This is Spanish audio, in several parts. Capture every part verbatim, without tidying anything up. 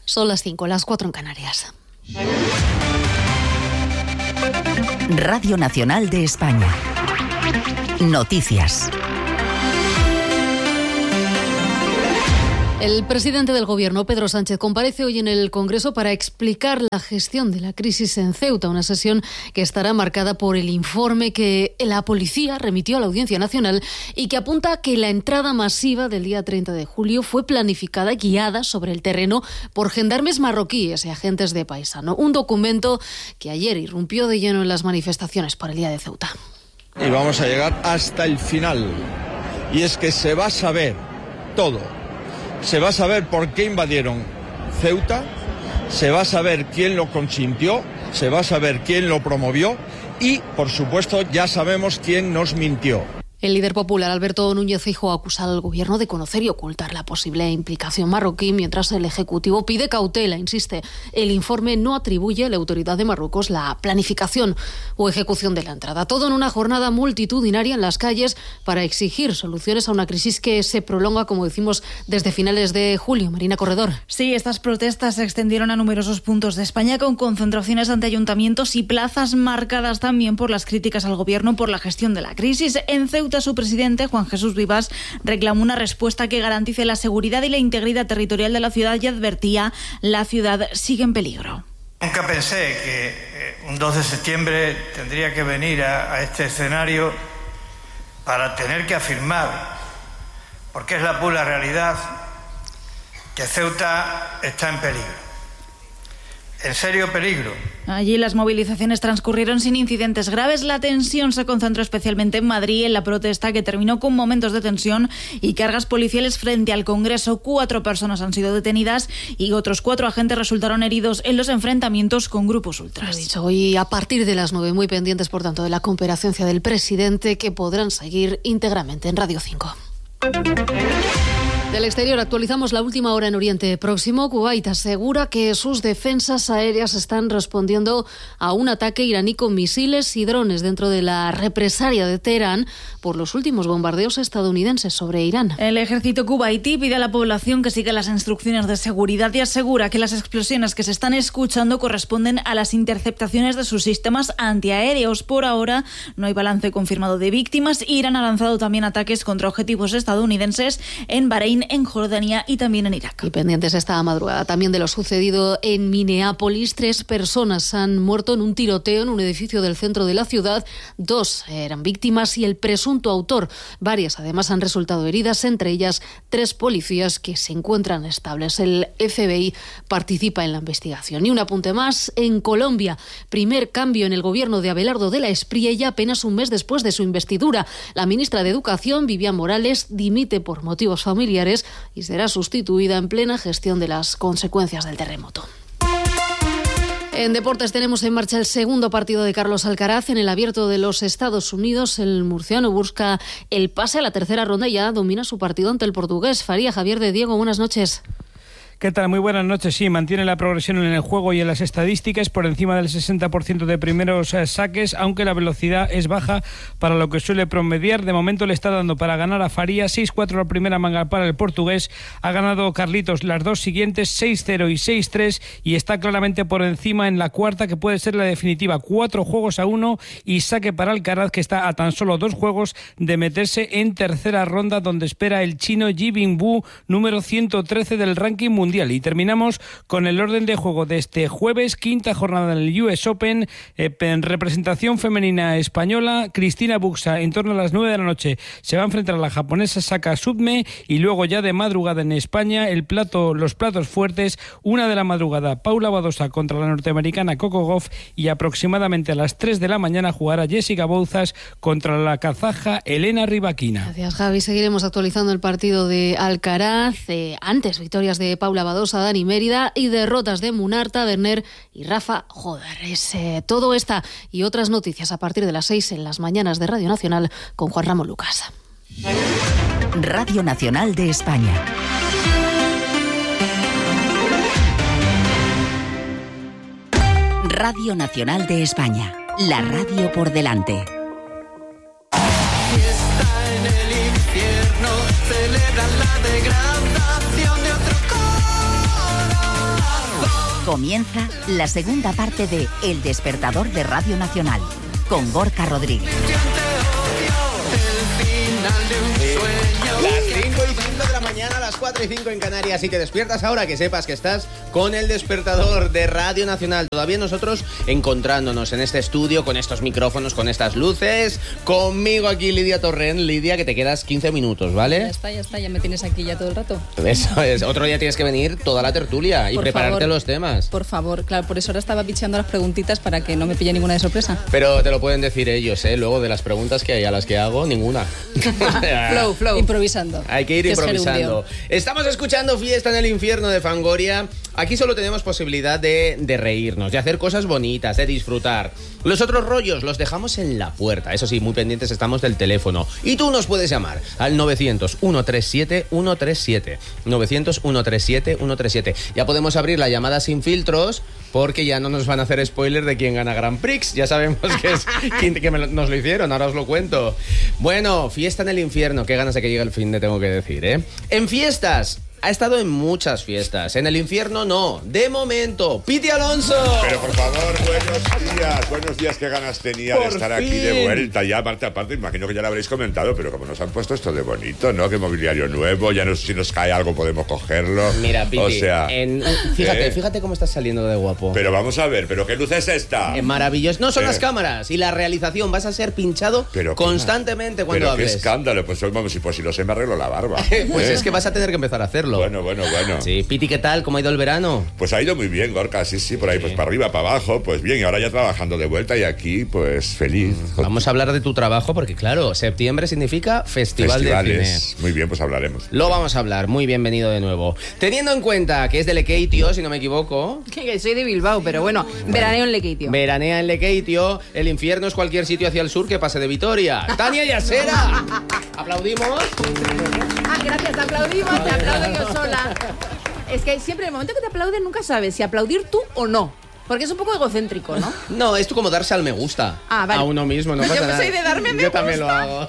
Son las cinco, las cuatro en Canarias. Radio Nacional de España. Noticias. El presidente del Gobierno, Pedro Sánchez, comparece hoy en el Congreso para explicar la gestión de la crisis en Ceuta, una sesión que estará marcada por el informe que la policía remitió a la Audiencia Nacional y que apunta a que la entrada masiva del día treinta de julio fue planificada y guiada sobre el terreno por gendarmes marroquíes y agentes de paisano. Un documento que ayer irrumpió de lleno en las manifestaciones por el día de Ceuta. Y vamos a llegar hasta el final. Y es que se va a saber todo. Se va a saber por qué invadieron Ceuta, se va a saber quién lo consintió, se va a saber quién lo promovió y, por supuesto, ya sabemos quién nos mintió. El líder popular Alberto Núñez Feijóo ha acusado al gobierno de conocer y ocultar la posible implicación marroquí, mientras el Ejecutivo pide cautela. Insiste, el informe no atribuye a la autoridad de Marruecos la planificación o ejecución de la entrada. Todo en una jornada multitudinaria en las calles para exigir soluciones a una crisis que se prolonga, como decimos, desde finales de julio. Marina Corredor. Sí, estas protestas se extendieron a numerosos puntos de España, con concentraciones ante ayuntamientos y plazas marcadas también por las críticas al gobierno por la gestión de la crisis. En Ceuta, su presidente, Juan Jesús Vivas, reclamó una respuesta que garantice la seguridad y la integridad territorial de la ciudad y advertía: la ciudad sigue en peligro. Nunca pensé que eh, un dos de septiembre tendría que venir a, a este escenario para tener que afirmar, porque es la pura realidad, que Ceuta está en peligro. En serio peligro. Allí las movilizaciones transcurrieron sin incidentes graves. La tensión se concentró especialmente en Madrid, en la protesta que terminó con momentos de tensión y cargas policiales frente al Congreso. Cuatro personas han sido detenidas y otros cuatro agentes resultaron heridos en los enfrentamientos con grupos ultras. Lo he dicho, hoy a partir de las nueve, muy pendientes, por tanto, de la comparecencia del presidente, que podrán seguir íntegramente en Radio cinco. Del exterior actualizamos la última hora en Oriente Próximo. Kuwait asegura que sus defensas aéreas están respondiendo a un ataque iraní con misiles y drones dentro de la represalia de Teherán por los últimos bombardeos estadounidenses sobre Irán. El ejército kuwaití pide a la población que siga las instrucciones de seguridad y asegura que las explosiones que se están escuchando corresponden a las interceptaciones de sus sistemas antiaéreos. Por ahora no hay balance confirmado de víctimas. Irán ha lanzado también ataques contra objetivos estadounidenses en Bahrein, en Jordania y también en Irak. Y pendientes esta madrugada también de lo sucedido en Minneapolis. Tres personas han muerto en un tiroteo en un edificio del centro de la ciudad. Dos eran víctimas y el presunto autor. Varias además han resultado heridas, entre ellas tres policías que se encuentran estables. El F B I participa en la investigación. Y un apunte más, en Colombia, primer cambio en el gobierno de Abelardo de la Espriella apenas un mes después de su investidura. La ministra de Educación, Vivian Morales, dimite por motivos familiares y será sustituida en plena gestión de las consecuencias del terremoto. En deportes tenemos en marcha el segundo partido de Carlos Alcaraz en el Abierto de los Estados Unidos. El murciano busca el pase a la tercera ronda y ya domina su partido ante el portugués. Faría Javier de Diego, buenas noches. ¿Qué tal? Muy buenas noches. Sí, mantiene la progresión en el juego y en las estadísticas por encima del sesenta por ciento de primeros eh, saques, aunque la velocidad es baja para lo que suele promediar. De momento le está dando para ganar a Faría. seis cuatro la primera manga para el portugués. Ha ganado Carlitos las dos siguientes, seis cero y seis tres, y está claramente por encima en la cuarta, que puede ser la definitiva. Cuatro juegos a uno y saque para Alcaraz, que está a tan solo dos juegos de meterse en tercera ronda, donde espera el chino Ji Bingwu, número ciento trece del ranking mundial. Y terminamos con el orden de juego de este jueves, quinta jornada en el U S Open, eh, en representación femenina española. Cristina Buxa, en torno a las nueve de la noche, se va a enfrentar a la japonesa Saka Subme, y luego ya de madrugada en España, el plato, los platos fuertes, una de la madrugada, Paula Badosa contra la norteamericana Coco Gauff, y aproximadamente a las tres de la mañana jugará Jessica Bouzas contra la kazaja Elena Rybakina. Gracias, Javi. Seguiremos actualizando el partido de Alcaraz. Eh, antes, victorias de Paula Badosa, Dani Mérida, y derrotas de Munarta, Berner y Rafa Joder. Es eh, todo esta y otras noticias a partir de las seis en las mañanas de Radio Nacional con Juan Ramón Lucas. Radio Nacional de España. Radio Nacional de España. La radio por delante. Fiesta en el infierno, celebran la degradación de otro corazón. Comienza la segunda parte de El Despertador de Radio Nacional, con Gorka Rodríguez. Las cinco y cinco de la mañana, las cuatro y cinco en Canarias. Así que despiertas ahora, que sepas que estás con El Despertador de Radio Nacional. Todavía nosotros encontrándonos en este estudio, con estos micrófonos, con estas luces. Conmigo aquí Lidia Torrent. Lidia, que te quedas quince minutos, ¿vale? Ya está, ya está, ya me tienes aquí ya todo el rato. Eso es. Otro día tienes que venir toda la tertulia y Por prepararte favor, los temas. Por favor, claro, por eso ahora estaba picheando las preguntitas para que no me pille ninguna de sorpresa. Pero te lo pueden decir ellos, ¿eh? Luego de las preguntas que hay a las que hago, ninguna. Flow, flow. Improvisando. Hay que ir Que es improvisando. gerundio. Estamos escuchando Fiesta en el Infierno de Fangoria. Aquí solo tenemos posibilidad de, de reírnos, de hacer cosas bonitas, de disfrutar. Los otros rollos los dejamos en la puerta. Eso sí, muy pendientes estamos del teléfono. Y tú nos puedes llamar al novecientos, ciento treinta y siete, ciento treinta y siete. novecientos, ciento treinta y siete, ciento treinta y siete. Ya podemos abrir la llamada sin filtros, porque ya no nos van a hacer spoiler de quién gana Grand Prix. Ya sabemos que es quien que me lo- nos lo hicieron, ahora os lo cuento. Bueno, Fiesta en el Infierno. Qué ganas de que llegue el fin de, tengo que decir, ¿eh? En fiestas. Ha estado en muchas fiestas. En el infierno no. De momento, Piti Alonso. Pero por favor, buenos días, buenos días, qué ganas tenía Por de estar aquí fin. de vuelta. Ya aparte, aparte, imagino que ya lo habréis comentado, pero como nos han puesto esto de bonito, ¿no? Que mobiliario nuevo, ya no, si nos cae algo podemos cogerlo. Mira, Piti, o sea, en- fíjate, ¿eh? fíjate cómo estás saliendo de guapo. Pero vamos a ver, ¿pero qué luz es esta? Es maravilloso. No, son Eh. las cámaras y la realización. Vas a ser pinchado Pero qué- constantemente cuando Pero qué hables. escándalo, pues vamos, si pues si lo sé me arreglo la barba. Pues ¿eh? es que vas a tener que empezar a hacerlo. Bueno, bueno, bueno. Sí, Piti, ¿qué tal? ¿Cómo ha ido el verano? Pues ha ido muy bien, Gorka, sí, sí, por ahí, pues para arriba, para abajo, pues bien, y ahora ya trabajando de vuelta y aquí, pues feliz. Vamos a hablar de tu trabajo porque, claro, septiembre significa Festival de Festivales. Cine. Muy bien, pues hablaremos. Lo vamos a hablar. Muy bienvenido de nuevo. Teniendo en cuenta que es de Lekeitio, si no me equivoco. Que soy de Bilbao, pero bueno, veraneo en Lekeitio. Veranea en Lekeitio. El infierno es cualquier sitio hacia el sur que pase de Vitoria. ¡Tania Yasera! ¿Aplaudimos? Ah, gracias, te aplaudimos, te aplaudo yo sola. Es que siempre en el momento que te aplauden nunca sabes si aplaudir tú o no. Porque es un poco egocéntrico, ¿no? No, es como darse al me gusta. Ah, vale. A uno mismo, no Yo pasa que nada. soy de darme me Yo también lo gusta. hago.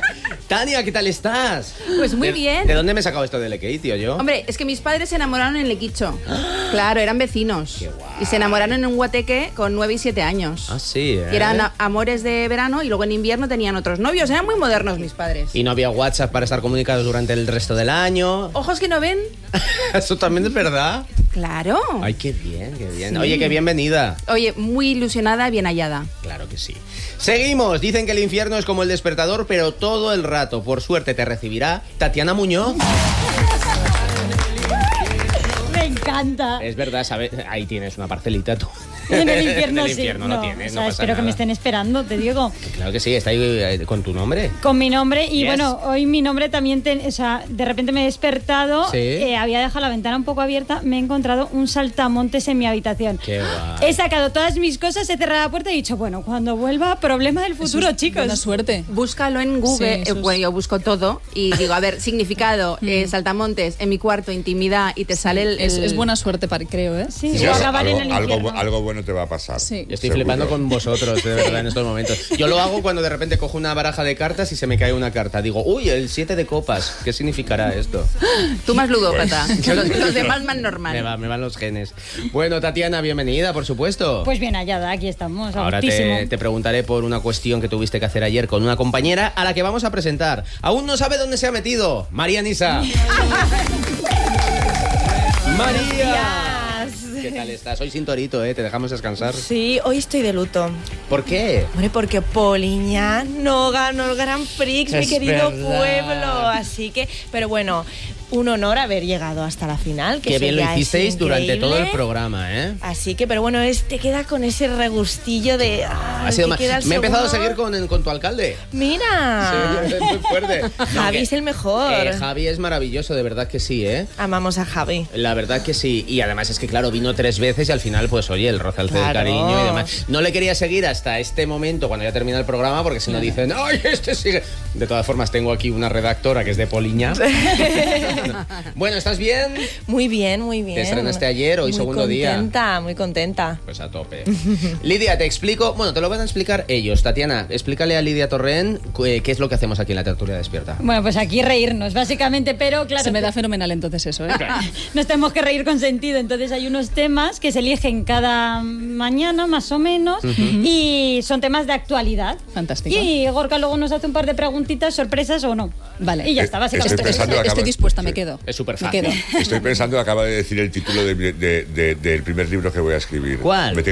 Tania, ¿qué tal estás? Pues muy ¿De- bien. ¿De dónde me he sacado esto de Lekeitio yo? Hombre, es que mis padres se enamoraron en Lequicho. Claro, eran vecinos. Qué guay. Y se enamoraron en un guateque con nueve y siete años. Ah, sí, ¿eh? Y eran a- amores de verano y luego en invierno tenían otros novios. Eran muy modernos mis padres. Y no había WhatsApp para estar comunicados durante el resto del año. Ojos que no ven. Eso también es verdad. Claro. Ay, qué bien, qué bien. Sí. Oye, qué bienvenida. Oye, muy ilusionada, bien hallada. Claro que sí. Seguimos. Dicen que el infierno es como el despertador, pero todo el rato. Por suerte te recibirá Tatiana Muñoz. Me encanta. Es verdad, ¿sabes? Ahí tienes una parcelita tú. En el infierno, En el sí. infierno no, tienes, o no sea, pasa espero que me nada. estén esperando, te digo. Claro que sí, está ahí eh, con tu nombre. Con mi nombre y Yes. bueno, hoy mi nombre también, te- o sea, de repente me he despertado, Sí. eh, había dejado la ventana un poco abierta, me he encontrado un saltamontes en mi habitación. Qué guay. He sacado todas mis cosas, he cerrado la puerta y he dicho, bueno, cuando vuelva, problema del futuro, Eso es chicos. Buena suerte. Búscalo en Google. Sí, eso eh, es- bueno, yo busco todo y digo, a ver, significado, eh, saltamontes, en mi cuarto, intimidad, y te sale el. Es, el- es buena suerte, para, creo, ¿eh? Sí, Sí, o algo, acabar en el algo, infierno. algo, algo bueno te va a pasar. Sí. Yo estoy seguro. flipando con vosotros, de verdad, en estos momentos. Yo lo hago cuando de repente cojo una baraja de cartas y se me cae una carta. Digo, uy, el siete de copas. ¿Qué significará esto? Tú más ludópata. Yo- los, los demás más Me, normal. va- me van los genes. Bueno, Tatiana, bienvenida, por supuesto. Pues bien hallada, aquí estamos, a Ahora gustísimo. te, te preguntaré por una cuestión que tuviste que hacer ayer con una compañera a la que vamos a presentar. Aún no sabe dónde se ha metido. María Nisa. María. ¿Qué tal estás? Hoy sin torito, ¿eh? Te dejamos descansar. Sí, hoy estoy de luto. ¿Por qué? Hombre, porque Poliña no ganó el Grand Prix, mi Es querido verdad. pueblo. Así que, pero bueno, un honor haber llegado hasta la final. Que Qué eso bien lo ya es hicisteis durante todo el increíble. programa, ¿eh? Así que, pero bueno, es, te queda con ese regustillo de. ah, Ha sido que ma- queda el Me he empezado a segundo. seguir con, con tu alcalde. Mira. Sí, es muy fuerte. No, Javi que- es el mejor. Eh, Javi es maravilloso, de verdad que sí, ¿eh? Amamos a Javi. La verdad que sí. Y además es que, claro, vino tres veces y al final, pues oye, el roce al del Claro. cariño y demás. No le quería seguir hasta este momento, cuando ya termina el programa, porque si no dicen, ¡ay, este sigue! De todas formas, tengo aquí una redactora que es de Poliña. Bueno, ¿estás bien? Muy bien, muy bien. Te estrenaste ayer, hoy muy segundo día. Muy contenta, muy contenta. Pues a tope. Lidia, te explico, bueno, te lo van a explicar ellos. Tatiana, explícale a Lidia Torrent qué es lo que hacemos aquí en la tertulia despierta. Bueno, pues aquí reírnos, básicamente, pero claro... Se me da fenomenal entonces eso, ¿eh? Nos tenemos que reír con sentido, entonces hay unos temas que se eligen cada mañana, más o menos, uh-huh. y son temas de actualidad. Fantástico. Y Gorka luego nos hace un par de preguntitas, sorpresas o no. Vale. Y ya está, básicamente. Estoy, estoy, estoy, estoy dispuesta, me quedo. Es súper fácil. Estoy pensando, acaba de decir el título de, de, de, de, del primer libro que voy a escribir. ¿Cuál?